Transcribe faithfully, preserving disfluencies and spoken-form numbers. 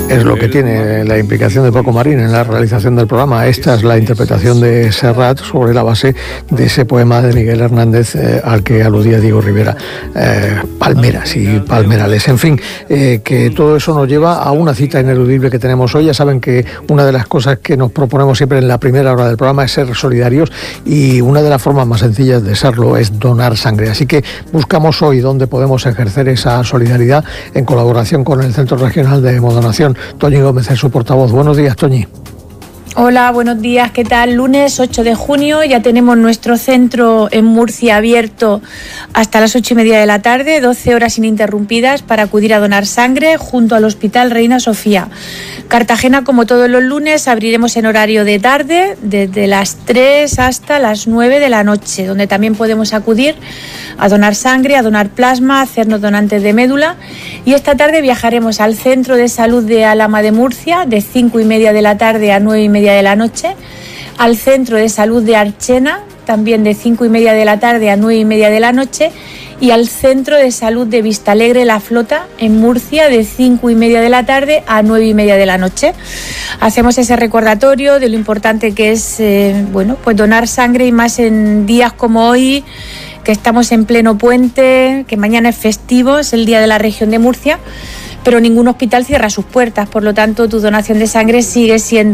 Es lo que tiene la implicación de Paco Marín en la realización del programa. Esta es la interpretación de Serrat sobre la base de ese poema de Miguel Hernández eh, al que aludía Diego Rivera. Eh, palmeras y palmerales. En fin, eh, que todo eso nos lleva a una cita ineludible que tenemos hoy. Ya saben que una de las cosas que nos proponemos siempre en la primera hora del programa es ser solidarios, y una de las formas más sencillas de serlo es donar sangre. Así que buscamos hoy dónde podemos ejercer esa solidaridad en colaboración con el Centro Regional de Hemodonación. Toñi Gómez es su portavoz. Buenos días, Toñi. Hola, buenos días, ¿qué tal? Lunes ocho de junio, ya tenemos nuestro centro en Murcia abierto hasta las ocho y media de la tarde, doce horas ininterrumpidas para acudir a donar sangre junto al Hospital Reina Sofía. Cartagena, como todos los lunes, abriremos en horario de tarde, desde las tres hasta las nueve de la noche, donde también podemos acudir a donar sangre, a donar plasma, a hacernos donantes de médula. Y esta tarde viajaremos al Centro de Salud de Alhama de Murcia, de cinco y media de la tarde a nueve y media de la noche, al Centro de Salud de Archena, también de cinco y media de la tarde a nueve y media de la noche, y al Centro de Salud de Vistalegre La Flota en Murcia, de cinco y media de la tarde a nueve y media de la noche. Hacemos ese recordatorio de lo importante que es eh, bueno, pues donar sangre, y más en días como hoy, que estamos en pleno puente, que mañana es festivo, es el Día de la Región de Murcia, pero ningún hospital cierra sus puertas, por lo tanto tu donación de sangre sigue siendo